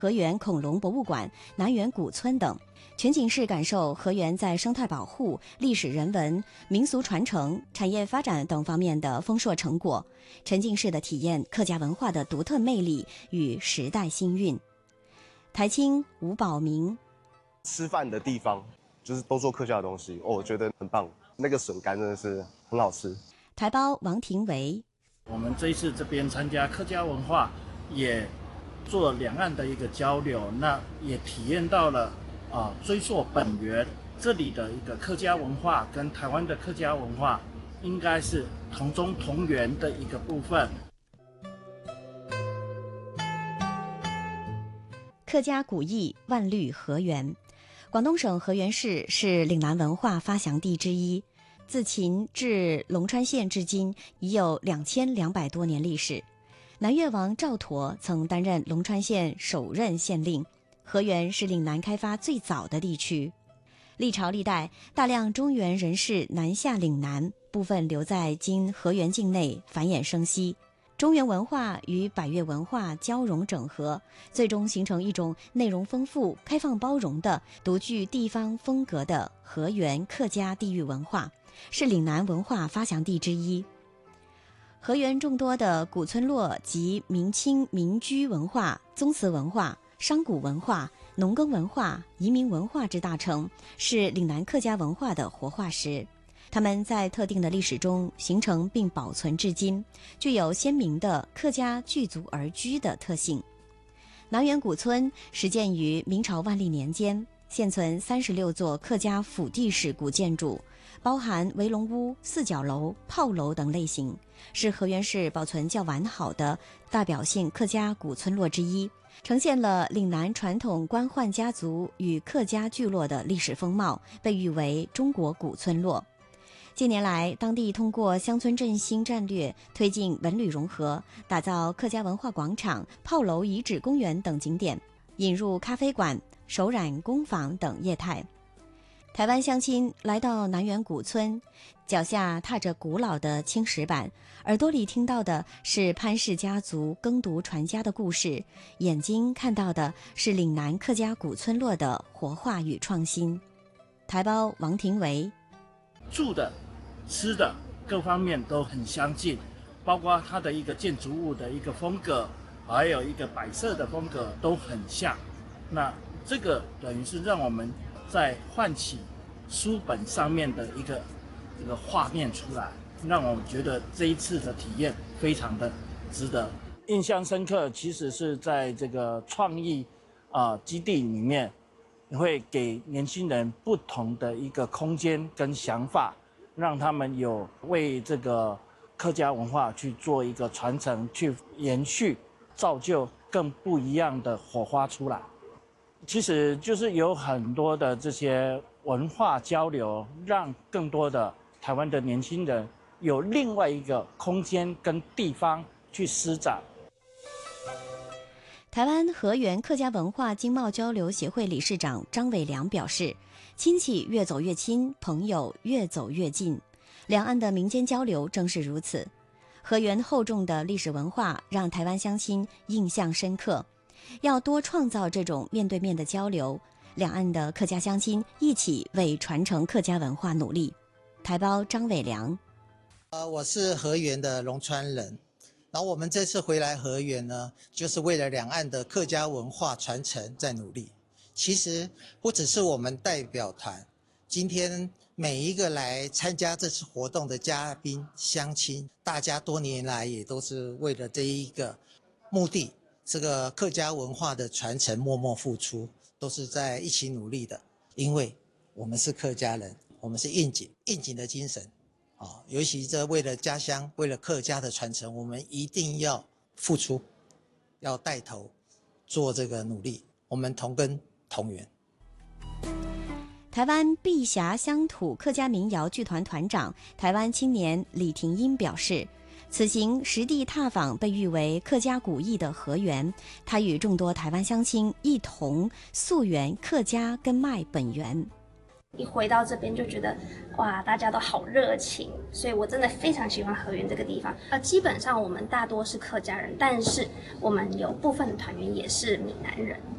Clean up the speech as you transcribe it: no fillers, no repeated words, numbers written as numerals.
河源恐龙博物馆、南园古村等，全景式感受河源在生态保护、历史人文、民俗传承、产业发展等方面的丰硕成果，沉浸式的体验客家文化的独特魅力与时代新韵。台青吴宝明， 吃饭的地方就是都做客家的东西，我觉得很棒，那个笋干真的是很好吃。 台胞王庭维， 我们这一次这边参加客家文化，也做两岸的一个交流，那也体验到了追溯本源，这里的一个客家文化跟台湾的客家文化应该是同宗同源的一个部分。 客家古艺万绿河源，广东省河源市是岭南文化发祥地之一，自秦至龙川县至今已有2200多年历史。南越王赵佗曾担任龙川县首任县令，河源是岭南开发最早的地区。历朝历代，大量中原人士南下岭南，部分留在今河源境内繁衍生息。中原文化与百越文化交融整合，最终形成一种内容丰富、开放包容的独具地方风格的河源客家地域文化，是岭南文化发祥地之一。河源众多的古村落及明清民居文化、宗祠文化、商贾文化、农耕文化、移民文化之大成，是岭南客家文化的活化石。它们在特定的历史中形成并保存至今，具有鲜明的客家聚族而居的特性。南园古村始建于明朝万历年间，现存36座客家府地式古建筑，包含围龙屋、四角楼、炮楼等类型，是河源市保存较完好的代表性客家古村落之一，呈现了岭南传统官宦家族与客家聚落的历史风貌，被誉为中国古村落。近年来，当地通过乡村振兴战略，推进文旅融合，打造客家文化广场、炮楼遗址公园等景点，引入咖啡馆、手染工坊等业态。台湾乡亲来到南园古村，脚下踏着古老的青石板，耳朵里听到的是潘氏家族耕读传家的故事，眼睛看到的是岭南客家古村落的活化与创新。台胞王庭维， 住的、吃的各方面都很相近，包括它的一个建筑物的一个风格，还有一个摆设的风格都很像。那这个等于是让我们在唤起书本上面的一个这个画面出来，让我们觉得这一次的体验非常的值得。印象深刻，其实是在这个创意基地里面，会给年轻人不同的一个空间跟想法，让他们有为这个客家文化去做一个传承，去延续，造就更不一样的火花出来。其实就是有很多的这些文化交流，让更多的台湾的年轻人有另外一个空间跟地方去施展。 台湾河源客家文化经贸交流协会理事长张伟良表示，亲戚越走越亲，朋友越走越近，两岸的民间交流正是如此。河源厚重的历史文化让台湾乡亲印象深刻，要多创造这种面对面的交流，两岸的客家乡亲一起为传承客家文化努力。台胞张伟良， 我是河源的龙川人，然后我们这次回来河源呢，就是为了两岸的客家文化传承在努力。其实不只是我们代表团，今天每一个来参加这次活动的嘉宾乡亲，大家多年来也都是为了这一个目的，这个客家文化的传承默默付出，都是在一起努力的。因为我们是客家人，我们是应景的精神，尤其这为了家乡，为了客家的传承，我们一定要付出，要带头做这个努力，我们同根同源。 台湾碧霞乡土客家民谣剧团团长、台湾青年李廷英表示，此行实地踏访被誉为客家古艺的河源，他与众多台湾乡亲一同溯源客家根脉本源。 一回到这边就觉得，哇，大家都好热情，所以我真的非常喜欢河源这个地方。基本上我们大多是客家人，但是我们有部分的团员也是闽南人。